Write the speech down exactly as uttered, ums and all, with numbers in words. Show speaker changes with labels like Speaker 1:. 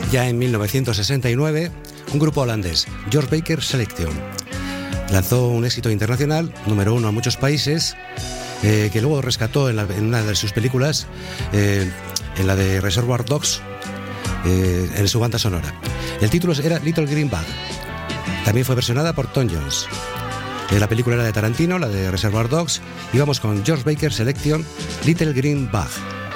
Speaker 1: Ya en mil novecientos sesenta y nueve, un grupo holandés, George Baker Selection, lanzó un éxito internacional, número uno en muchos países, eh, que luego rescató en, la, en una de sus películas, eh, en la de Reservoir Dogs, eh, en su banda sonora. El título era Little Green Bag. También fue versionada por Tom Jones. Eh, la película era de Tarantino, la de Reservoir Dogs, y vamos con George Baker Selection, Little Green Bag.